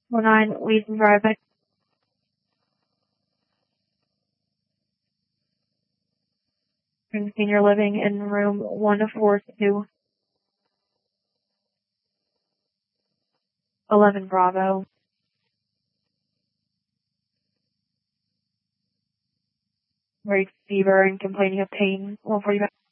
9 Wheaton Drive. Senior living in room 142. 11 Bravo. Very fever and complaining of pain. 145.